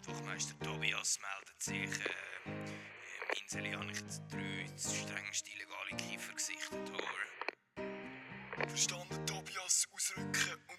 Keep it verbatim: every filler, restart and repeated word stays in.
Fachmeister Tobias meldet sich. Äh, Im Inseli habe ich drei strengste illegale Kiefer gesichtet, oder? Verstanden, Tobias, ausrücken und